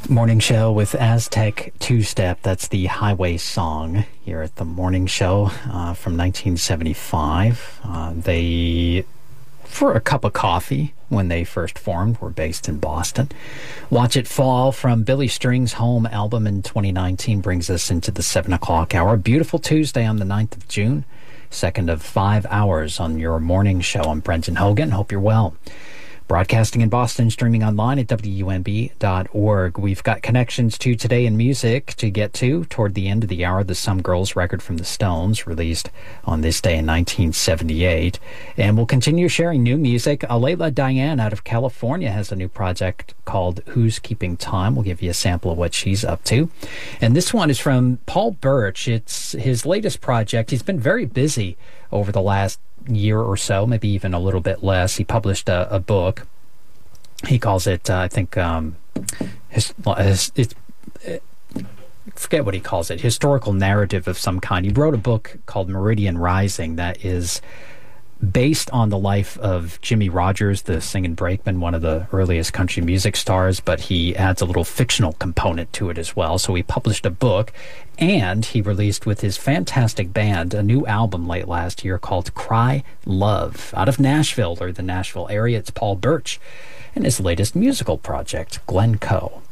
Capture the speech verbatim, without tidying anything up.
Morning Show with Aztec Two-Step. That's the Highway Song here at the Morning Show uh, from nineteen seventy-five. Uh, they, for a cup of coffee, when they first formed, were based in Boston. Watch It Fall from Billy String's Home album in twenty nineteen brings us into the seven o'clock hour. Beautiful Tuesday on the ninth of June. Second of five hours on your Morning Show. I'm Brenton Hogan. Hope you're well. Broadcasting in Boston, streaming online at W U N B dot org. We've got connections to Today in Music to get to. Toward the end of the hour, the Some Girls record from the Stones, released on this day in nineteen seventy-eight. And we'll continue sharing new music. Alayla Diane out of California has a new project called Who's Keeping Time. We'll give you a sample of what she's up to. And this one is from Paul Birch. It's his latest project. He's been very busy over the last year or so, maybe even a little bit less. He published a, a book. He calls it, uh, I think, um, his, his, it's, uh, forget what he calls it, historical narrative of some kind. He wrote a book called Meridian Rising that is based on the life of Jimmy Rogers, the singing brakeman, one of the earliest country music stars, but he adds a little fictional component to it as well. So he published a book, and he released with his fantastic band a new album late last year called Cry Love. Out of Nashville, or the Nashville area, it's Paul Birch and his latest musical project, Glencoe.